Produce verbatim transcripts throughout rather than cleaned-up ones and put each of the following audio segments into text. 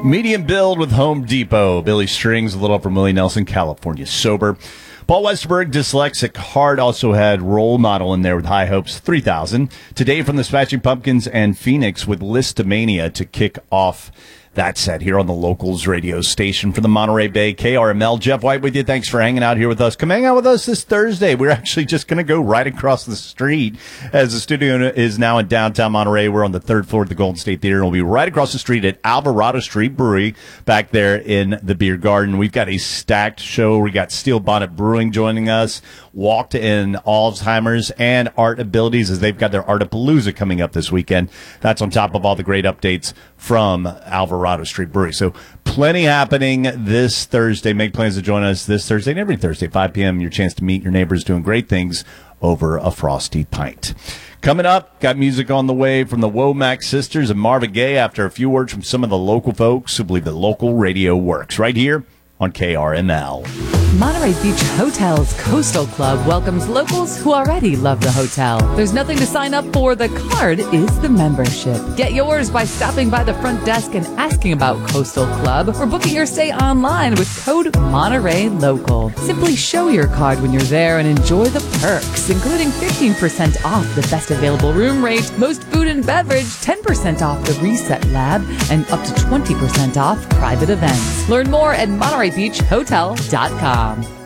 Medium build with Home Depot. Billy Strings, a little from Willie Nelson, California Sober. Paul Westerberg, Dyslexic Heart, also had Role Model in there with High Hopes three thousand. Today from the Smashing Pumpkins and Phoenix with Listomania to kick off that set here on the Locals radio station for the Monterey Bay, K R M L. Jeff White with you. Thanks for hanging out here with us. Come hang out with us this Thursday. We're actually just going to go right across the street as the studio is now in downtown Monterey. We're on the third floor of the Golden State Theater. We'll be right across the street at Alvarado Street Brewery back there in the beer garden. We've got a stacked show. We got Steel Bonnet Brewing joining us, Walked in Alzheimer's, and Art Abilities as they've got their Artapalooza coming up this weekend. That's on top of all the great updates from Alvarado Street Brewery. So plenty happening this Thursday. Make plans to join us this Thursday and every Thursday, five p.m. Your chance to meet your neighbors doing great things over a frosty pint. Coming up, got music on the way from the Womack Sisters and Marvin Gaye after a few words from some of the local folks who believe that local radio works right here on K R M L. Monterey Beach Hotel's Coastal Club welcomes locals who already love the hotel. There's nothing to sign up for. The card is the membership. Get yours by stopping by the front desk and asking about Coastal Club or booking your stay online with code Monterey Local. Simply show your card when you're there and enjoy the perks, including fifteen percent off the best available room rate, most food and beverage, ten percent off the Reset Lab, and up to twenty percent off private events. Learn more at Monterey Beach Hotel dot com.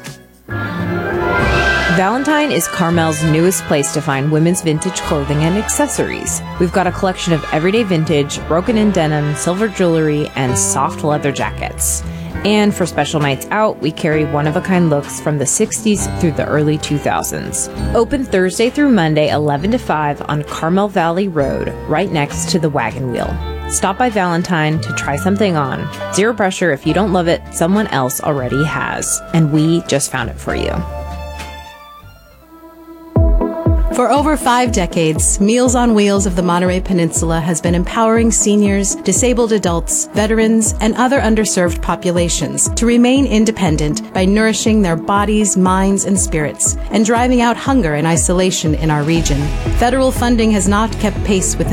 Valentine is Carmel's newest place to find women's vintage clothing and accessories. We've got a collection of everyday vintage, broken-in denim, silver jewelry, and soft leather jackets. And for special nights out, we carry one-of-a-kind looks from the sixties through the early two thousands. Open Thursday through Monday, eleven to five on Carmel Valley Road, right next to the Wagon Wheel. Stop by Valentine to try something on. Zero pressure. If you don't love it, someone else already has. And we just found it for you. For over five decades, Meals on Wheels of the Monterey Peninsula has been empowering seniors, disabled adults, veterans, and other underserved populations to remain independent by nourishing their bodies, minds, and spirits, and driving out hunger and isolation in our region. Federal funding has not kept pace with